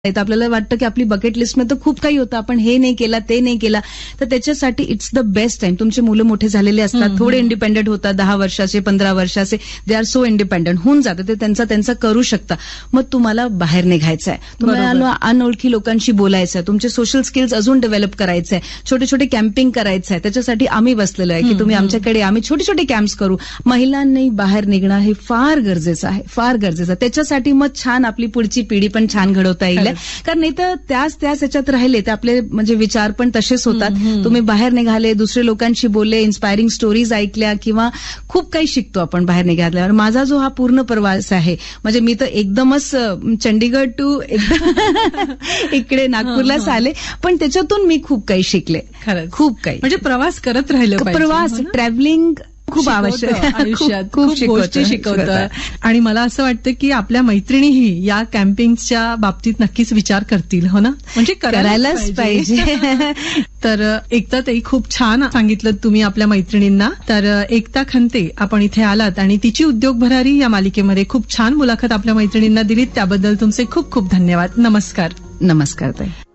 आपल्याला वाटतं की आपली बकेट लिस्टमध्ये तर खूप काही होतं, आपण हे नाही केला, ते नाही केला. तर त्याच्यासाठी इट्स द बेस्ट टाइम. तुमचे मुलं मोठे झालेले असतात, थोडे इंडिपेंडेंट होतात, 10 वर्षाचे 15 वर्षाचे, दे आर सो इंडिपेंडेंट होऊन जातं, ते त्यांचा करू शकता. मग तुम्हाला बाहेर निघायचं आहे, तुम्हाला अनोळखी लोकांशी बोलायचं आहे, तुमचे सोशल स्किल्स अजून डेव्हलप करायचे आहे, छोटे छोटे कॅम्पिंग करायचं आहे. त्याच्यासाठी आम्ही बसलेलो आहे की तुम्ही आमच्याकडे, आम्ही छोटे छोटे कॅम्प्स करू. महिलांनी बाहेर निघणं हे फार गरजेचं आहे, फार गरजेचं. त्याच्यासाठी मग छान आपली पुढची पिढी पण छान घडवता येईल. कारण नाही तर त्याच याच्यात राहिले तर आपले म्हणजे विचार पण तसेच होतात. तुम्ही बाहेर निघाले, दुसरे लोकांशी बोलले, इन्स्पायरिंग स्टोरीज ऐकल्या किंवा खूप काही शिकतो आपण बाहेर निघाल्यावर. माझा जो हा पूर्ण प्रवास आहे, म्हणजे मी तर एकदमच चंडीगड टू इकडे नागपूरलाच आले, पण त्याच्यातून मी खूप काही शिकले, खूप काही. म्हणजे प्रवास करत राहिलं पाहिजे. प्रवास, ट्रॅव्हलिंग खूप आवश्यक आयुष्यात, खूप गोष्टी शिकवतं. आणि मला असं वाटतं की आपल्या मैत्रिणीही या कॅम्पिंगच्या बाबतीत नक्कीच विचार करतील, हो ना? म्हणजे करायलाच पाहिजे. तर एकता ताई, खूप छान सांगितलं तुम्ही आपल्या मैत्रिणींना. तर एकता खंते आपण इथे आलात आणि तिची उद्योग भरारी या मालिकेमध्ये खूप छान मुलाखत आपल्या मैत्रिणींना दिलीत, त्याबद्दल तुमचे खूप खूप धन्यवाद. नमस्कार. नमस्कार ताई.